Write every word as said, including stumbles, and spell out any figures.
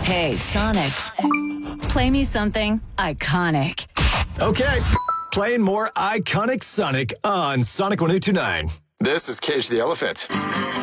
Hey, Sonic. Play me something iconic. Okay, playing more iconic Sonic on Sonic one oh two nine. This is Cage the Elephant.